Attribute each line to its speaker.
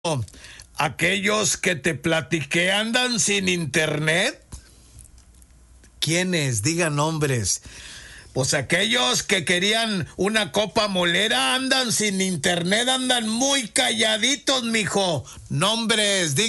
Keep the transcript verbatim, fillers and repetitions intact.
Speaker 1: aquellos que te platiqué andan sin internet. ¿Quiénes? Digan nombres. Pues aquellos que querían una copa molera andan sin internet, andan muy calladitos, mijo. Nombres, digan.